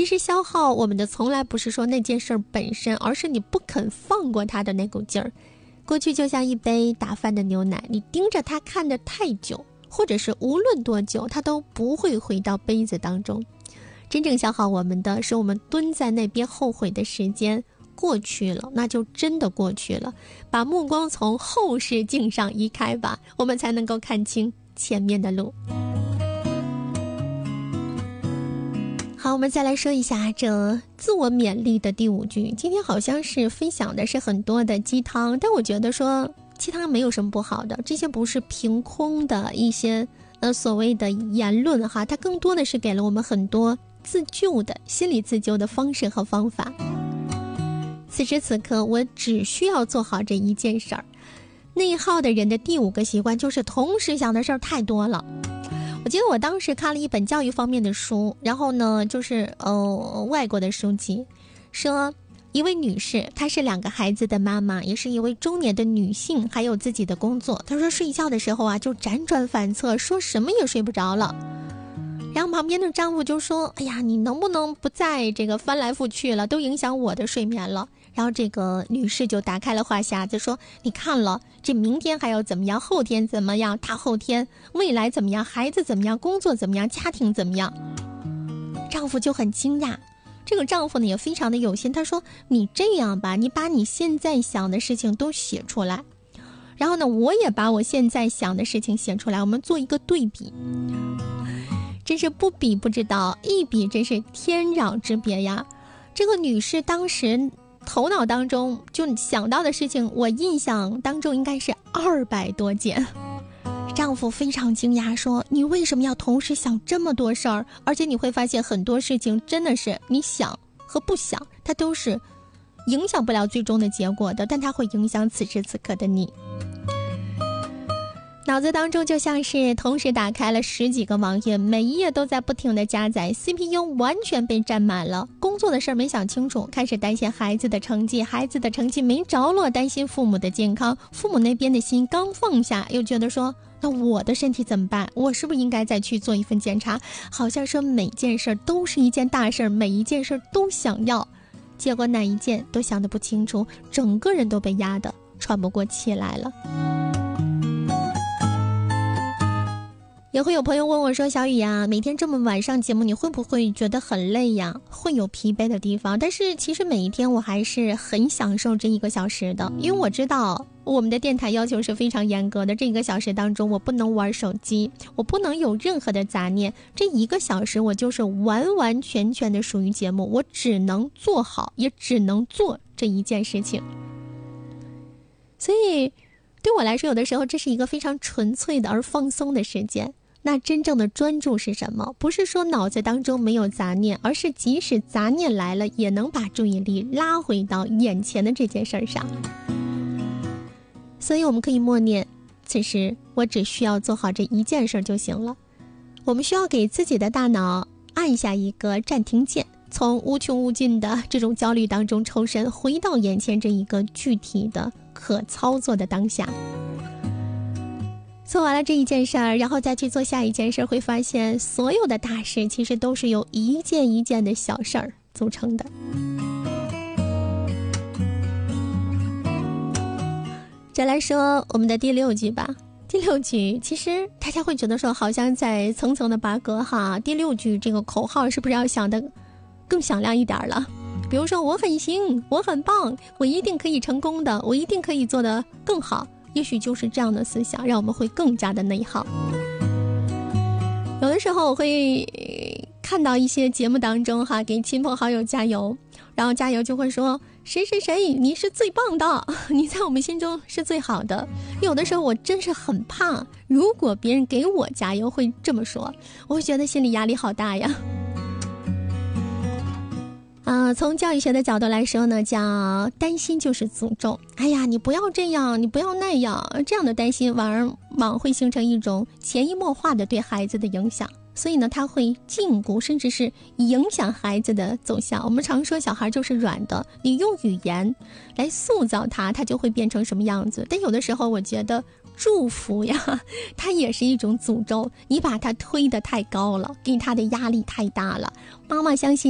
其实消耗我们的从来不是说那件事本身，而是你不肯放过它的那股劲儿。过去就像一杯打翻的牛奶，你盯着它看得太久，或者是无论多久，它都不会回到杯子当中。真正消耗我们的是我们蹲在那边后悔的时间过去了，那就真的过去了。把目光从后视镜上移开吧，我们才能够看清前面的路。好，我们再来说一下这自我勉励的第5句。今天好像是分享的是很多的鸡汤，但我觉得说鸡汤没有什么不好的，这些不是凭空的一些所谓的言论哈，它更多的是给了我们很多自救的心理自救的方式和方法。此时此刻我只需要做好这一件事儿。内耗的人的第5个习惯就是同时想的事儿太多了。我记得我当时看了一本教育方面的书，然后呢就是外国的书籍，说一位女士，她是2个孩子的妈妈，也是一位中年的女性，还有自己的工作。她说睡觉的时候啊就辗转反侧，说什么也睡不着了。然后旁边的丈夫就说，哎呀，你能不能不再这个翻来覆去了，都影响我的睡眠了。然后这个女士就打开了话匣子说，你看了，这明天还要怎么样，后天怎么样，大后天未来怎么样，孩子怎么样，工作怎么样，家庭怎么样。丈夫就很惊讶，这个丈夫呢也非常的有心，他说，你这样吧，你把你现在想的事情都写出来，然后呢我也把我现在想的事情写出来，我们做一个对比。真是不比不知道，一比真是天壤之别呀。这个女士当时头脑当中就想到的事情，我印象当中应该是200多件。丈夫非常惊讶说，你为什么要同时想这么多事儿？而且你会发现很多事情真的是你想和不想，它都是影响不了最终的结果的，但它会影响此时此刻的你。脑子当中就像是同时打开了10几个网页，每一页都在不停的加载， CPU 完全被占满了。工作的事儿没想清楚，开始担心孩子的成绩，孩子的成绩没着落，担心父母的健康，父母那边的心刚放下，又觉得说，那我的身体怎么办？我是不是应该再去做一份检查？好像说每件事都是一件大事，每一件事都想要，结果哪一件都想得不清楚，整个人都被压得喘不过气来了。也会有朋友问我说，小雨呀，每天这么晚上节目，你会不会觉得很累呀？会有疲惫的地方，但是其实每一天我还是很享受这1个小时的，因为我知道我们的电台要求是非常严格的，这1个小时当中我不能玩手机，我不能有任何的杂念，这1个小时我就是完完全全的属于节目，我只能做好，也只能做这一件事情。所以对我来说，有的时候这是一个非常纯粹的而放松的时间。那真正的专注是什么？不是说脑子当中没有杂念，而是即使杂念来了，也能把注意力拉回到眼前的这件事上。所以我们可以默念，此时我只需要做好这一件事就行了。我们需要给自己的大脑按下一个暂停键，从无穷无尽的这种焦虑当中抽身，回到眼前这一个具体的可操作的当下。做完了这一件事儿，然后再去做下一件事儿，会发现所有的大事其实都是由一件一件的小事儿组成的。再来说我们的第6句吧。第6句其实大家会觉得说好像在层层的拔河哈，第6句这个口号是不是要想得更响亮一点了？比如说我很行，我很棒，我一定可以成功的，我一定可以做得更好。也许就是这样的思想让我们会更加的内耗。有的时候我会看到一些节目当中哈，给亲朋好友加油，然后加油就会说谁谁谁你是最棒的，你在我们心中是最好的。有的时候我真是很怕，如果别人给我加油会这么说，我会觉得心理压力好大呀。从教育学的角度来说呢，叫担心就是诅咒。哎呀，你不要这样，你不要那样，这样的担心往往会形成一种潜移默化的对孩子的影响，所以呢，它会禁锢甚至是影响孩子的走向。我们常说小孩就是软的，你用语言来塑造他，他就会变成什么样子。但有的时候我觉得祝福呀，它也是一种诅咒，你把他推得太高了，给他的压力太大了。妈妈相信